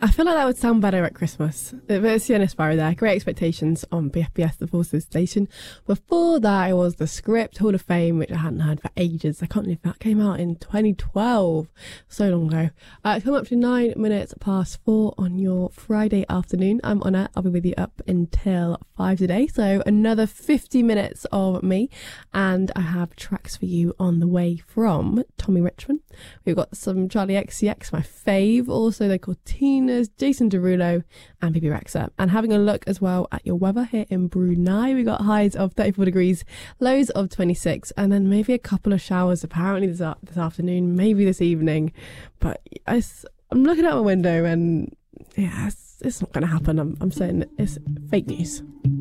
I feel like that would sound better at Christmas. It's Sienna Sparrow there. Great Expectations on BFBS, the Forces Station. Before that, it was The Script, Hall of Fame, which I hadn't heard for ages. I can't believe that came out in 2012. So long ago. It's come up to 9 minutes past 4 on your Friday afternoon. I'm on it. I'll be with you up until 5 today. So another 50 minutes of me. And I have tracks for you on the way from Tommy Richmond. We've got some Charlie XCX, my fave. Also, they're called Tina's, Jason Derulo, and Bibi Rexha. And having a look as well at your weather here in Brunei, we got highs of 34 degrees, lows of 26, and then maybe a couple of showers apparently this afternoon, maybe this evening. But I'm looking out my window and yeah, it's not going to happen. I'm saying it's fake news.